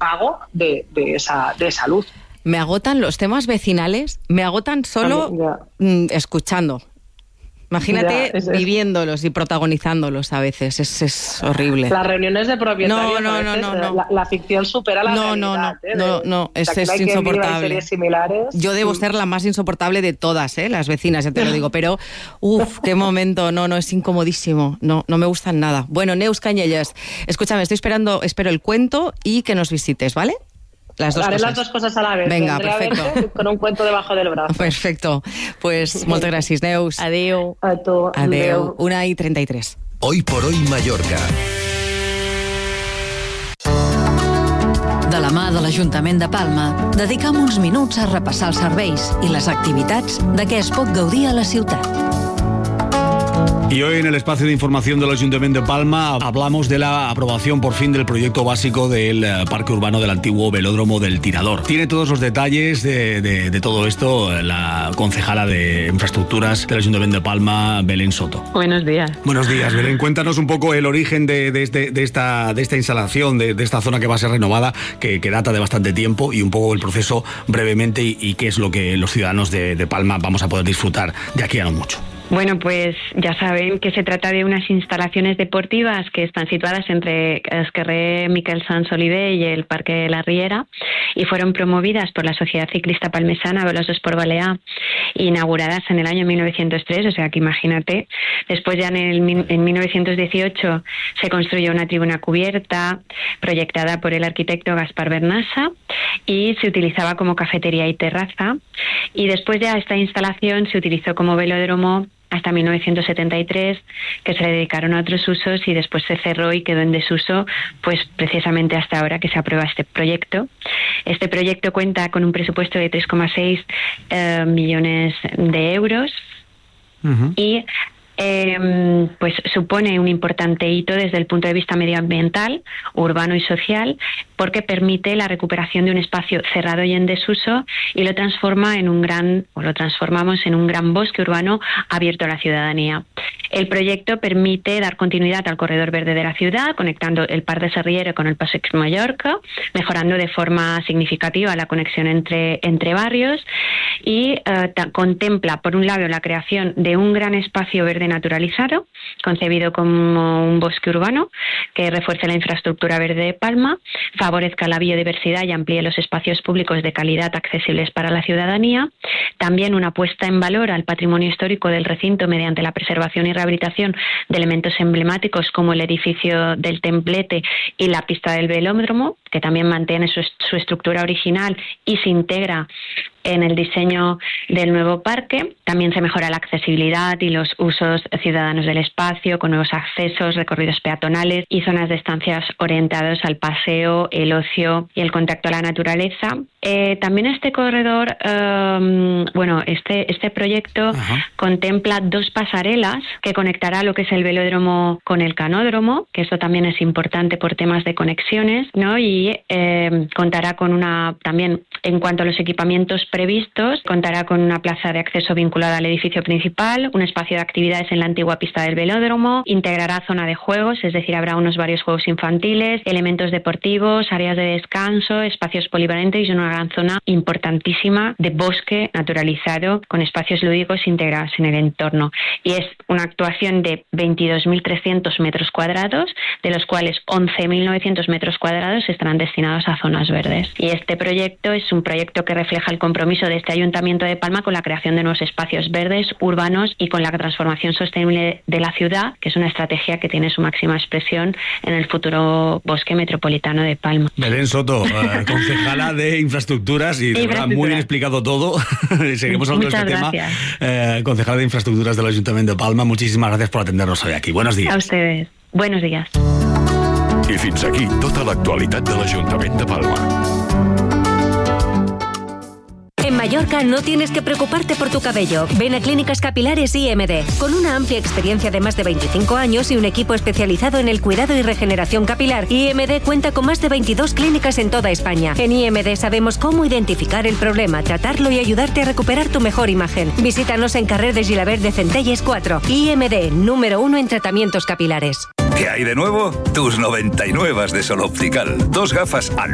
pago de esa luz. Me agotan los temas vecinales, me agotan solo escuchando. Imagínate viviéndos y protagonizándolos a veces, es horrible. Las reuniones de propietarios, no. La ficción supera la realidad. No, es insoportable. Yo debo ser la más insoportable de todas, las vecinas, ya te lo digo, pero qué momento, no, es incomodísimo, no me gustan nada. Bueno, Neus Cañellas, escúchame, espero el cuento y que nos visites, ¿vale? Haré las dos cosas a la vez. Venga, perfecto. Con un cuento debajo del brazo. Perfecto. Pues moltes gràcies, Neus. Adéu. A tu. Adéu. 1:33. Hoy por hoy Mallorca. De la mà de l'Ajuntament de Palma, dedicam uns minuts a repassar els serveis i les activitats de què es pot gaudir a la ciutat. Y hoy en el espacio de información del Ayuntamiento de Palma hablamos de la aprobación por fin del proyecto básico del parque urbano del antiguo velódromo del Tirador. Tiene todos los detalles de todo esto la concejala de infraestructuras del Ayuntamiento de Palma, Belén Soto. Buenos días. Buenos días, Belén. Cuéntanos un poco el origen de esta instalación, de esta zona que va a ser renovada, que data de bastante tiempo, y un poco el proceso brevemente y qué es lo que los ciudadanos de Palma vamos a poder disfrutar de aquí a no mucho. Bueno, pues ya saben que se trata de unas instalaciones deportivas que están situadas entre el carrer Miquel Sans Oliver y el Parque de la Riera, y fueron promovidas por la Sociedad Ciclista Palmesana Veloç Esport Balear, inauguradas en el año 1903, o sea que imagínate. Después ya en 1918 se construyó una tribuna cubierta proyectada por el arquitecto Gaspar Bernasa y se utilizaba como cafetería y terraza, y después ya esta instalación se utilizó como velódromo hasta 1973, que se le dedicaron a otros usos, y después se cerró y quedó en desuso, pues precisamente hasta ahora que se aprueba este proyecto. Este proyecto cuenta con un presupuesto de 3,6 millones de euros y pues supone un importante hito desde el punto de vista medioambiental, urbano y social, porque permite la recuperación de un espacio cerrado y en desuso y lo transformamos en un gran bosque urbano abierto a la ciudadanía. El proyecto permite dar continuidad al corredor verde de la ciudad, conectando el Parc de Serriera con el Passeig Mallorca, mejorando de forma significativa la conexión entre barrios, y contempla, por un lado, la creación de un gran espacio verde naturalizado, concebido como un bosque urbano, que refuerce la infraestructura verde de Palma, favorezca la biodiversidad y amplíe los espacios públicos de calidad accesibles para la ciudadanía. También una puesta en valor al patrimonio histórico del recinto mediante la preservación y rehabilitación de elementos emblemáticos como el edificio del Templete y la pista del velódromo, que también mantiene su estructura original y se integra en el diseño del nuevo parque. También se mejora la accesibilidad y los usos ciudadanos del espacio, con nuevos accesos, recorridos peatonales y zonas de estancias orientados al paseo, el ocio y el contacto a la naturaleza. También este corredor, este proyecto contempla 2 pasarelas que conectará lo que es el velódromo con el canódromo, que esto también es importante por temas de conexiones, ¿no? Y contará con también en cuanto a los equipamientos previstos, contará con una plaza de acceso vinculada al edificio principal, un espacio de actividades en la antigua pista del velódromo, integrará zona de juegos, es decir, habrá varios juegos infantiles, elementos deportivos, áreas de descanso, espacios polivalentes y una gran zona importantísima de bosque naturalizado con espacios lúdicos integrados en el entorno. Y es una actuación de 22.300 metros cuadrados, de los cuales 11.900 metros cuadrados estarán destinados a zonas verdes. Y este proyecto es un proyecto que refleja el compromiso de este Ayuntamiento de Palma con la creación de nuevos espacios verdes, urbanos y con la transformación sostenible de la ciudad, que es una estrategia que tiene su máxima expresión en el futuro bosque metropolitano de Palma. Belén Soto, concejala de infraestructuras, y de verdad muy bien explicado todo. Seguimos hablando de este tema. Concejala de infraestructuras del Ayuntamiento de Palma, muchísimas gracias por atendernos hoy aquí. Buenos días. A ustedes. Buenos días. I fins aquí tota l'actualitat de l'Ajuntament de Palma. En Mallorca no tienes que preocuparte por tu cabello. Ven a Clínicas Capilares IMD. Con una amplia experiencia de más de 25 años y un equipo especializado en el cuidado y regeneración capilar, IMD cuenta con más de 22 clínicas en toda España. En IMD sabemos cómo identificar el problema, tratarlo y ayudarte a recuperar tu mejor imagen. Visítanos en Carrer de Gilabert de Centelles 4. IMD, número 1 en tratamientos capilares. ¿Qué hay de nuevo? Tus 99 de Sol Optical. 2 gafas al